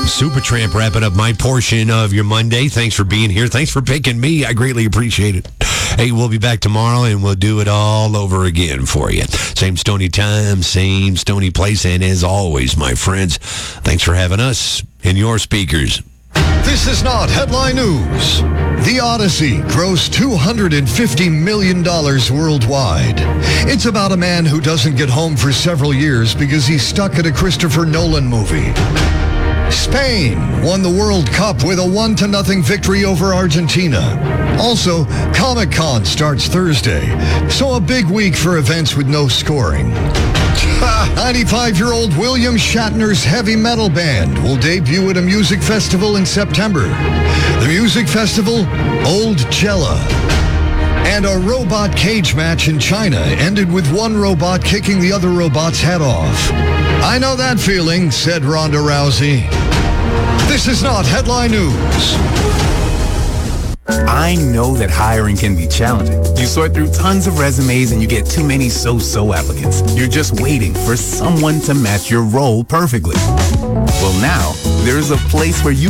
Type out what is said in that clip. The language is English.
Supertramp wrapping up my portion of your Monday. Thanks for being here. Thanks for picking me. I greatly appreciate it. Hey, we'll be back tomorrow, and we'll do it all over again for you. Same Stony time, same Stony place, and as always, my friends, thanks for having us in your speakers. This is not headline news. The Odyssey grossed $250 million worldwide. It's about a man who doesn't get home for several years because he's stuck at a Christopher Nolan movie. Spain won the World Cup with a 1-0 victory over Argentina. Also, Comic-Con starts Thursday, so a big week for events with no scoring. 95-year-old William Shatner's heavy metal band will debut at a music festival in September. The music festival, Old Cella. And a robot cage match in China ended with one robot kicking the other robot's head off. I know that feeling, said Ronda Rousey. This is not headline news. I know that hiring can be challenging. You sort through tons of resumes and you get too many so-so applicants. You're just waiting for someone to match your role perfectly. Well, now, there's a place where you